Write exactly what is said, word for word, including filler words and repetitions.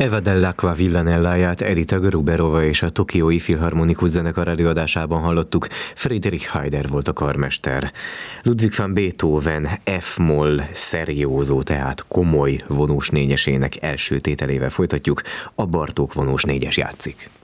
Eva dell'Acqua Villanelláját Edita Gruberova és a Tokiói Filharmonikus Zenekar előadásában hallottuk, Friedrich Haider volt a karmester. Ludwig van Beethoven F-moll seriózó, tehát komoly vonós négyesének első tételével folytatjuk, a Bartók vonós négyes játszik.